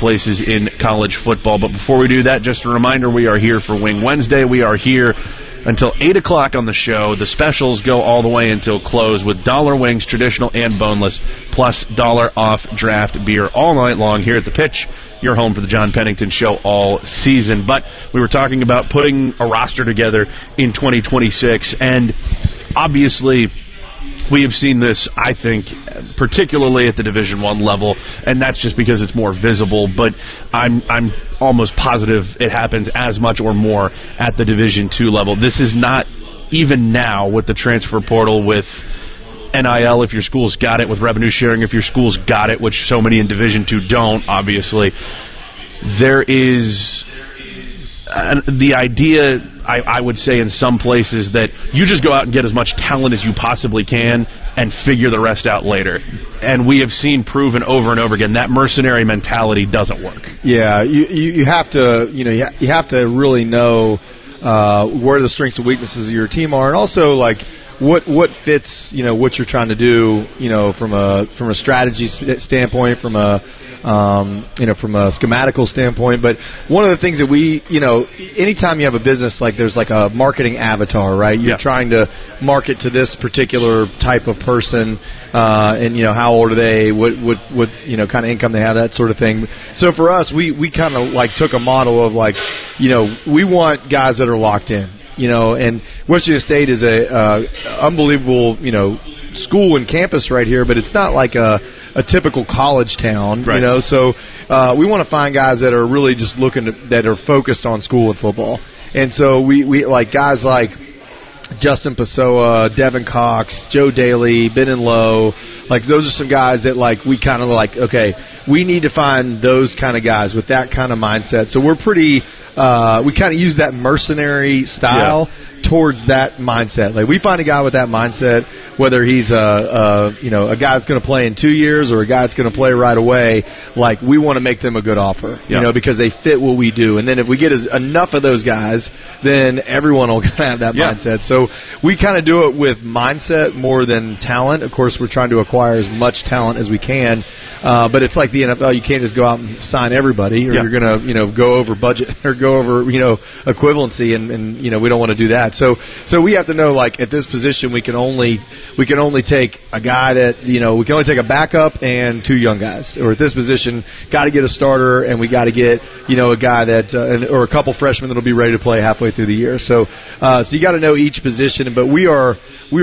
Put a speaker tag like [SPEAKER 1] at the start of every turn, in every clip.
[SPEAKER 1] places in college football. But before we do that, just a reminder, we are here for Wing Wednesday. We are here until 8 o'clock on the show. The specials go all the way until close with dollar wings, traditional and boneless, plus $1 off draft beer all night long here at the Pitch, your home for the John Pennington Show all season. But we were talking about putting a roster together in 2026, and obviously we have seen this, I think, particularly at the Division I level, and that's just because it's more visible, but I'm almost positive it happens as much or more at the Division II level. This is not, even now with the transfer portal, with NIL if your school's got it, with revenue sharing if your school's got it, which so many in Division II don't, obviously. There is the idea, I would say in some places, that you just go out and get as much talent as you possibly can and figure the rest out later. And we have seen proven over and over again that mercenary mentality doesn't work.
[SPEAKER 2] Yeah, you have to, you have to really know where the strengths and weaknesses of your team are, and also like what fits, what you're trying to do, from a strategy standpoint, from a from a schematical standpoint. But one of the things that we, anytime you have a business, like there's like a marketing avatar, right? You're trying to market to this particular type of person, and how old are they, what kind of income they have, that sort of thing. So for us, we kind of like took a model of like, we want guys that are locked in, and Washington State is a unbelievable, school and campus right here, but it's not like a typical college town,
[SPEAKER 1] right.
[SPEAKER 2] So we want to find guys that are really just that are focused on school and football. And so we like guys like Justin Pessoa, Devin Cox, Joe Daly, Ben and Lowe. Like, those are some guys that, like, we kind of like, okay, we need to find those kind of guys with that kind of mindset. So we're pretty we kind of use that mercenary style towards that mindset. Like, we find a guy with that mindset, whether he's a guy that's going to play in 2 years or a guy that's going to play right away, like, we want to make them a good offer, because they fit what we do. And then if we get enough of those guys, then everyone will kind of have that mindset. So we kind of do it with mindset more than talent. Of course, we're trying to acquire as much talent as we can. But it's like the NFL. You can't just go out and sign everybody, or you're going to, go over budget or go over, equivalency, and we don't want to do that. So we have to know, like, at this position, we can only take a guy that, we can only take a backup and two young guys. Or at this position, got to get a starter, and we got to get, a guy that or a couple freshmen that'll be ready to play halfway through the year. So you got to know each position, but we are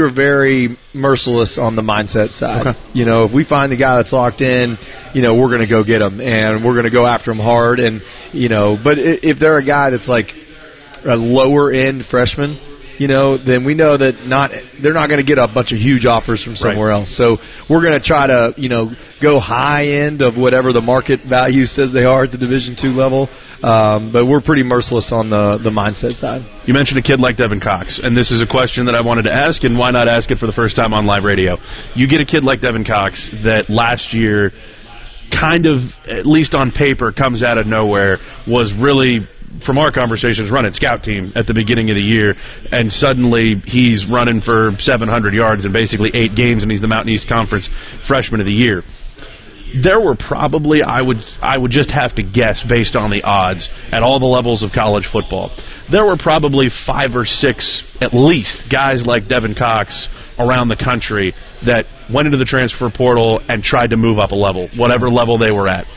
[SPEAKER 2] very merciless on the mindset side. Okay. If we find the guy that's locked in, we're going to go get him, and we're going to go after him hard. And, but if they're a guy that's like a lower end freshman, then we know that they're not going to get a bunch of huge offers from somewhere else. So we're going to try to, go high end of whatever the market value says they are at the Division II level. But we're pretty merciless on the mindset side.
[SPEAKER 1] You mentioned a kid like Devin Cox, and this is a question that I wanted to ask, and why not ask it for the first time on live radio? You get a kid like Devin Cox that last year kind of, at least on paper, comes out of nowhere, was really, from our conversations, running scout team at the beginning of the year, and suddenly he's running for 700 yards in basically 8 games, and he's the Mountain East Conference Freshman of the Year. There were probably, I would just have to guess based on the odds at all the levels of college football, there were probably 5 or 6 at least guys like Devin Cox around the country that went into the transfer portal and tried to move up a level, whatever level they were at.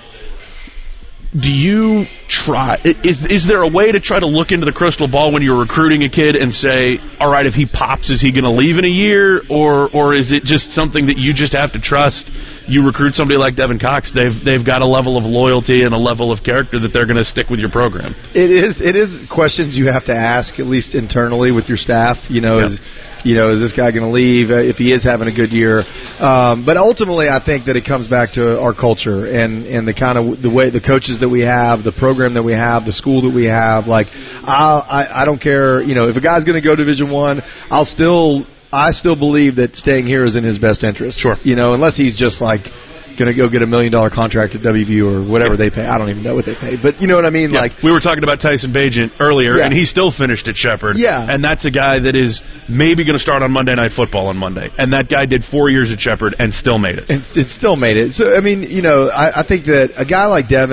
[SPEAKER 1] Do you try, is there a way to try to look into the crystal ball when you're recruiting a kid and say, all right, if he pops, is he going to leave in a year? Or is it just something that you just have to trust? You recruit somebody like Devin Cox, they've got a level of loyalty and a level of character that they're going to stick with your program.
[SPEAKER 2] It is questions you have to ask, at least internally with your staff. Is this guy going to leave if he is having a good year? But ultimately, I think that it comes back to our culture and the kind of the way the coaches that we have, the program that we have, the school that we have. Like, I don't care. If a guy's going to go Division I still believe that staying here is in his best interest.
[SPEAKER 1] Sure.
[SPEAKER 2] Unless he's just like going to go get $1 million contract at WVU or whatever they pay. I don't even know what they pay. But you know what I mean?
[SPEAKER 1] Yeah.
[SPEAKER 2] Like,
[SPEAKER 1] we were talking about Tyson Bagent earlier, and he still finished at Shepherd.
[SPEAKER 2] Yeah.
[SPEAKER 1] And that's a guy that is maybe going to start on Monday Night Football on Monday. And that guy did 4 years at Shepherd and still made it.
[SPEAKER 2] It still made it. So, I mean, I think that a guy like Devin,